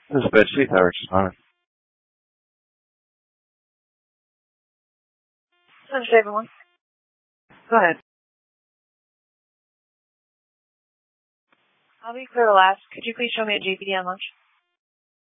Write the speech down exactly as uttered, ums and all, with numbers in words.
This is Bed Sheet. How are you responding? This is everyone. Go ahead. I'll be clear to last. Could you please show me a G P D on lunch?